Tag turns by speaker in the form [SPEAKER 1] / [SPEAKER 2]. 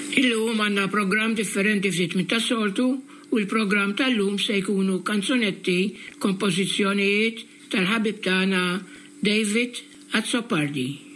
[SPEAKER 1] Illum għandna programm differenti ftit mit tas-soltu u l-programm tal-lum se jkunu kanzonetti, kompożizzjonijiet tal-ħabib tagħna David Azzopardi.